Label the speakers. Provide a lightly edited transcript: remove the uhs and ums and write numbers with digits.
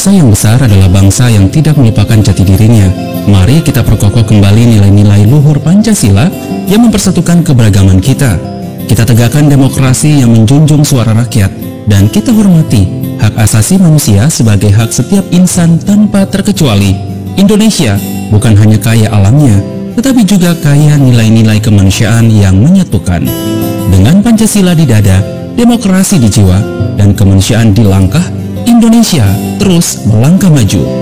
Speaker 1: Bangsa yang besar adalah bangsa yang tidak melupakan jati dirinya. Mari kita perkokoh kembali nilai-nilai luhur Pancasila yang mempersatukan keberagaman kita. Kita tegakkan demokrasi yang menjunjung suara rakyat, dan kita hormati hak asasi manusia sebagai hak setiap insan tanpa terkecuali. Indonesia bukan hanya kaya alamnya, tetapi juga kaya nilai-nilai kemanusiaan yang menyatukan. Dengan Pancasila di dada, demokrasi di jiwa, dan kemanusiaan di langkah, Indonesia terus melangkah maju.